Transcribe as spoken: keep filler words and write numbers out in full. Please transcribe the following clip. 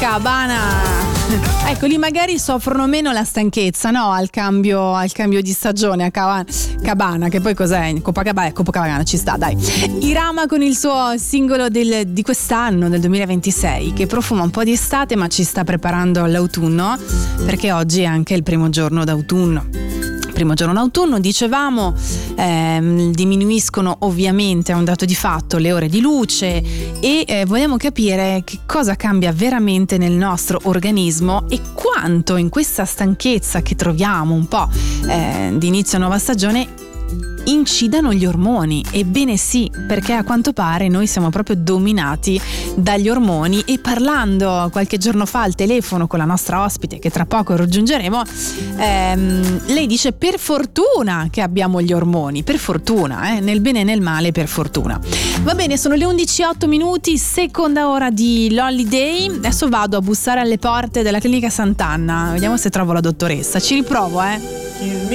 Cabana. Ecco, lì magari soffrono meno la stanchezza, no? Al cambio, al cambio di stagione a Cabana, Cabana, che poi cos'è? Copacabana, Copacabana ci sta, dai. Irama con il suo singolo del, di quest'anno, del duemilaventisei, che profuma un po' di estate ma ci sta preparando all'autunno, perché oggi è anche il primo giorno d'autunno. Primo giorno d'autunno, dicevamo, ehm, diminuiscono ovviamente, è un dato di fatto, le ore di luce e eh, vogliamo capire che cosa cambia veramente nel nostro organismo e quanto in questa stanchezza che troviamo un po' eh, di inizio nuova stagione incidano gli ormoni. Ebbene sì, perché a quanto pare noi siamo proprio dominati dagli ormoni, e parlando qualche giorno fa al telefono con la nostra ospite che tra poco raggiungeremo, ehm, lei dice per fortuna che abbiamo gli ormoni, per fortuna, eh, nel bene e nel male, per fortuna. Va bene, sono le undici e otto minuti, seconda ora di l'Holiday. Adesso vado a bussare alle porte della clinica Sant'Anna, vediamo se trovo la dottoressa, ci riprovo, eh.